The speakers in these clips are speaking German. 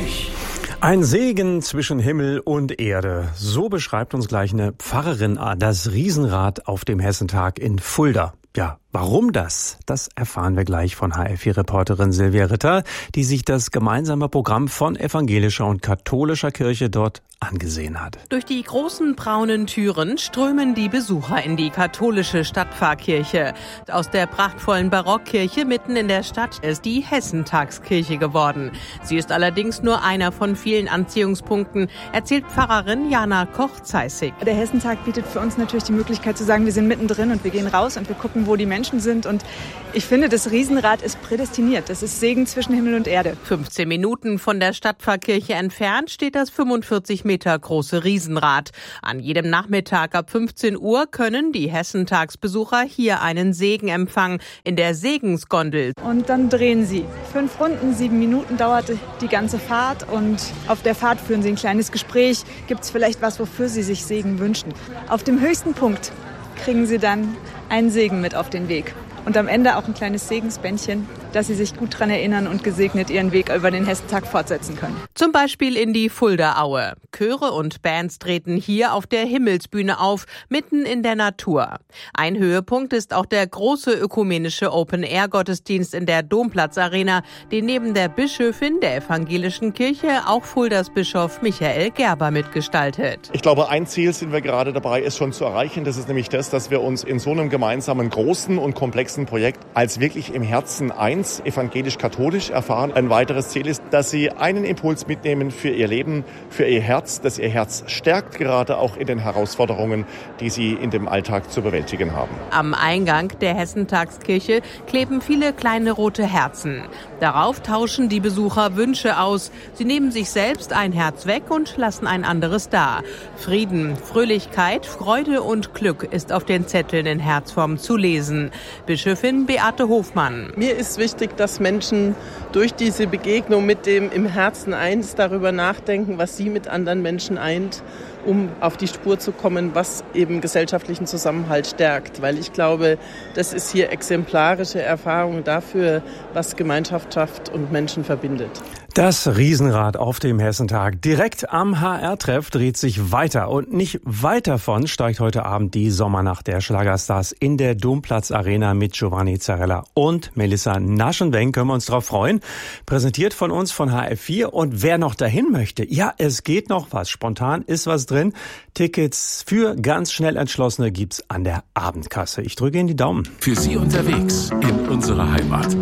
mich. Ein Segen zwischen Himmel und Erde. So beschreibt uns gleich eine Pfarrerin das Riesenrad auf dem Hessentag in Fulda. Ja, warum das? Das erfahren wir gleich von HR4-Reporterin Silvia Ritter, die sich das gemeinsame Programm von evangelischer und katholischer Kirche dort angesehen hat. Durch die großen braunen Türen strömen die Besucher in die katholische Stadtpfarrkirche. Aus der prachtvollen Barockkirche mitten in der Stadt ist die Hessentagskirche geworden. Sie ist allerdings nur einer von vielen Anziehungspunkten, erzählt Pfarrerin Jana Koch-Zeissig. Der Hessentag bietet für uns natürlich die Möglichkeit zu sagen, wir sind mittendrin und wir gehen raus und wir gucken, wo die Menschen sind. Und ich finde, das Riesenrad ist prädestiniert. Das ist Segen zwischen Himmel und Erde. 15 Minuten von der Stadtpfarrkirche entfernt steht das 45 Meter große Riesenrad. An jedem Nachmittag ab 15 Uhr können die Hessentagsbesucher hier einen Segen empfangen in der Segensgondel. Und dann drehen sie 5 Runden, 7 Minuten dauert die ganze Fahrt. Und auf der Fahrt führen sie ein kleines Gespräch. Gibt es vielleicht was, wofür sie sich Segen wünschen? Auf dem höchsten Punkt kriegen sie dann einen Segen mit auf den Weg. Und am Ende auch ein kleines Segensbändchen, dass sie sich gut dran erinnern und gesegnet ihren Weg über den Hessentag fortsetzen können. Zum Beispiel in die Fuldaaue. Chöre und Bands treten hier auf der Himmelsbühne auf, mitten in der Natur. Ein Höhepunkt ist auch der große ökumenische Open-Air-Gottesdienst in der Domplatzarena, den neben der Bischöfin der evangelischen Kirche auch Fuldas Bischof Michael Gerber mitgestaltet. Ich glaube, ein Ziel sind wir gerade dabei, es schon zu erreichen. Das ist nämlich das, dass wir uns in so einem gemeinsamen großen und komplexen Projekt als wirklich im Herzen eins, evangelisch-katholisch erfahren. Ein weiteres Ziel ist, dass Sie einen Impuls mitnehmen für Ihr Leben, für Ihr Herz, dass Ihr Herz stärkt, gerade auch in den Herausforderungen, die Sie in dem Alltag zu bewältigen haben. Am Eingang der Hessentagskirche kleben viele kleine rote Herzen. Darauf tauschen die Besucher Wünsche aus. Sie nehmen sich selbst ein Herz weg und lassen ein anderes da. Frieden, Fröhlichkeit, Freude und Glück ist auf den Zetteln in Herzform zu lesen. Bischöfin Beate Hofmann. Mir ist wichtig, dass Menschen durch diese Begegnung mit dem im Herzen eins darüber nachdenken, was sie mit anderen Menschen eint, um auf die Spur zu kommen, was eben gesellschaftlichen Zusammenhalt stärkt. Weil ich glaube, das ist hier exemplarische Erfahrung dafür, was Gemeinschaft schafft und Menschen verbindet. Das Riesenrad auf dem Hessentag direkt am HR-Treff dreht sich weiter. Und nicht weit davon steigt heute Abend die Sommernacht der Schlagerstars in der Domplatzarena mit Giovanni Zarella und Melissa Naschenwenk. Können wir uns drauf freuen. Präsentiert von uns von HR4. Und wer noch dahin möchte, ja, es geht noch was. Spontan ist was drin. Tickets für ganz schnell Entschlossene gibt's an der Abendkasse. Ich drücke Ihnen die Daumen. Für Sie unterwegs in unserer Heimat.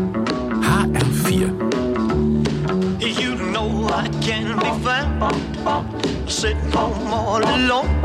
HR4. You know I can't be found sitting home all alone.